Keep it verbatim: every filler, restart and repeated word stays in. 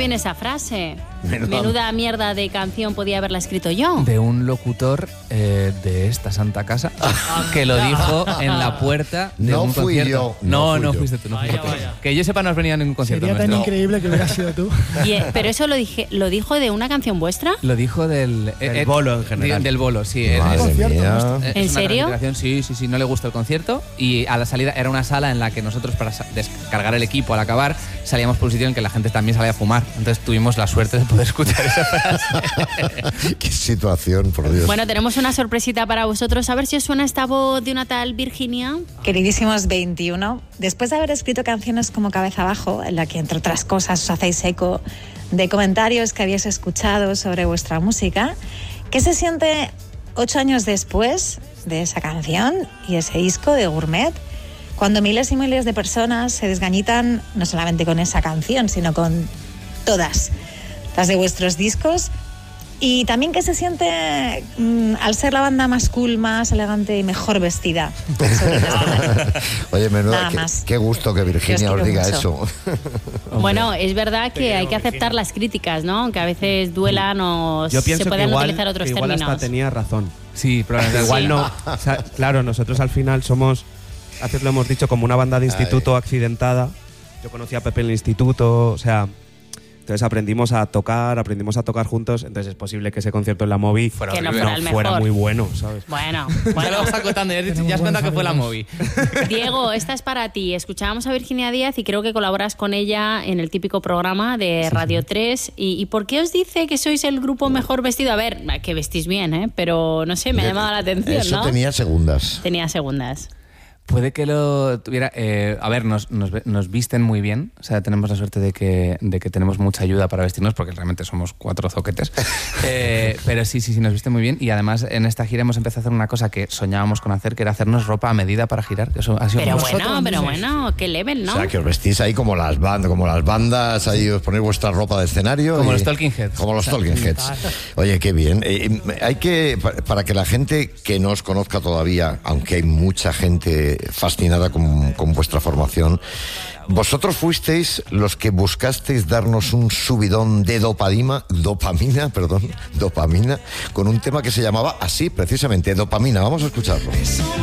bien esa frase. Menuda, Menuda mierda de canción podía haberla escrito yo. De un locutor eh, de esta santa casa que lo dijo en la puerta de No un fui concierto. yo, No, no fui no yo. fuiste tú. No Vaya, fuiste tú. vaya. Que yo sepa, no has venido a ningún concierto Sería tan nuestro. increíble que hubieras sido tú. Y, eh, pero eso lo dije, lo dijo de una canción vuestra. Lo dijo del... Del eh, bolo en general. Del bolo, sí. es- Madre concierto mía. nuestro. es ¿En una serio? transmigración, Sí, sí, sí. No le gustó el concierto y a la salida era una sala en la que nosotros para sa- descargar el equipo al acabar salíamos por un sitio en que la gente también salía a fumar. Entonces tuvimos la suerte de poder escuchar esa frase. Qué situación, por Dios. Bueno, tenemos una sorpresita para vosotros. A ver si os suena esta voz de una tal Virginia. Queridísimos veintiuno, después de haber escrito canciones como Cabeza Abajo, en la que entre otras cosas os hacéis eco de comentarios que habéis escuchado sobre vuestra música, ¿qué se siente ocho años después de esa canción y ese disco de Gourmet, cuando miles y miles de personas se desgañitan no solamente con esa canción, sino con todas las de vuestros discos? Y también qué se siente mm, al ser la banda más cool, más elegante y mejor vestida sobre el escenario. Oye, menuda, Nada qué, más. qué gusto que Virginia Yo os os diga quiero eso. Bueno, es verdad que quiero, hay que aceptar Virginia. las críticas, ¿no? Aunque a veces duelan o Yo pienso se que puedan igual, utilizar otros que igual términos. hasta tenía razón. Sí, probablemente. Igual Sí. no. O sea, claro, nosotros al final somos, antes lo hemos dicho, como una banda de instituto accidentada. Yo conocí a Pepe en el instituto, o sea, entonces aprendimos a tocar, aprendimos a tocar juntos. Entonces es posible que ese concierto en la Movi Fuera Que no horrible. fuera el fuera mejor. muy bueno, ¿sabes? Bueno, Ya lo bueno. vas acotando, ya has, dicho- Tenemos ya has contado buenos que fue la amigos. móvil. Diego, esta es para ti. Escuchábamos a Virginia Díaz y creo que colaboras con ella en el típico programa de Radio tres. ¿Y, y por qué os dice que sois el grupo mejor vestido? A ver, que vestís bien, ¿eh? Pero no sé, me ha llamado la atención, Eso ¿no? tenía segundas. Tenía segundas. Puede que lo tuviera... eh, a ver, nos, nos, ve- nos visten muy bien. O sea, tenemos la suerte de que, de que tenemos mucha ayuda para vestirnos porque realmente somos cuatro zoquetes. Eh, pero sí, sí, sí, nos visten muy bien. Y además en esta gira hemos empezado a hacer una cosa que soñábamos con hacer, que era hacernos ropa a medida para girar. Eso ha sido Pero nosotros bueno, pero mismos. bueno, qué level, ¿no? O sea, que os vestís ahí como las bandas, como las bandas, ahí os ponéis vuestra ropa de escenario. Como y- los Talking Heads. Como los Talking Heads. Oye, qué bien. Eh, hay que, pa- para que la gente que no os conozca todavía, aunque hay mucha gente fascinada con, con vuestra formación, vosotros fuisteis los que buscasteis darnos un subidón de dopamina, dopamina, perdón, dopamina, con un tema que se llamaba así, precisamente, Dopamina. Vamos a escucharlo.